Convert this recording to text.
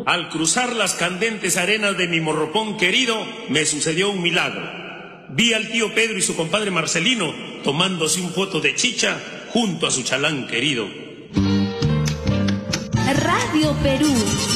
Al cruzar las candentes arenas de mi Morropón querido, me sucedió un milagro. Vi al tío Pedro y su compadre Marcelino tomándose un foto de chicha junto a su chalán querido. Radio Perú.